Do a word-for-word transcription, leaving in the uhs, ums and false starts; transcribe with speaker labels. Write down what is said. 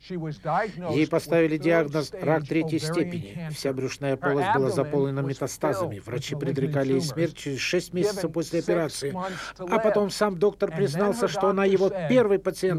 Speaker 1: Ей поставили диагноз «рак третьей степени». Вся брюшная полость была заполнена метастазами. Врачи предрекали ей смерть через шесть месяцев после операции. А потом сам доктор признался, что она его первый пациент.